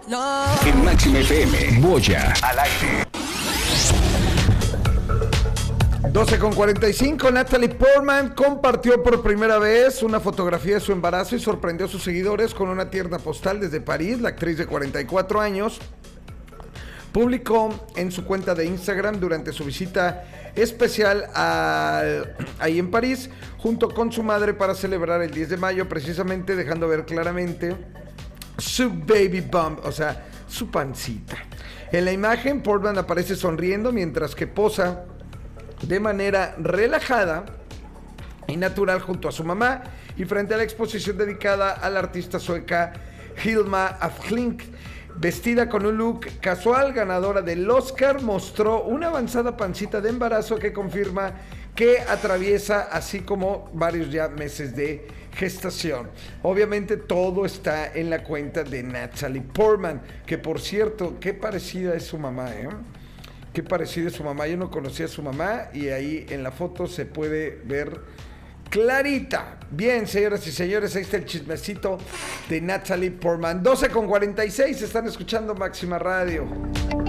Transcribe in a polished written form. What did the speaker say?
No. En Máxima FM, Boya al aire. 12:45, Natalie Portman compartió por primera vez una fotografía de su embarazo y sorprendió a sus seguidores con una tierna postal desde París. La actriz de 44 años publicó en su cuenta de Instagram durante su visita especial ahí en París, junto con su madre para celebrar el 10 de mayo, precisamente dejando ver claramente su baby bump, o sea, su pancita. En la imagen, Portman aparece sonriendo mientras que posa de manera relajada y natural junto a su mamá y frente a la exposición dedicada a la artista sueca Hilma af Klint. Vestida con un look casual, ganadora del Oscar, mostró una avanzada pancita de embarazo que confirma que atraviesa así como varios ya meses de gestación. Obviamente todo está en la cuenta de Natalie Portman, que por cierto, qué parecida es su mamá, ¿eh? Qué parecida es su mamá. Yo no conocía a su mamá y ahí en la foto se puede ver clarita. Bien, señoras y señores, ahí está el chismecito de Natalie Portman. 12:46, están escuchando Máxima Radio.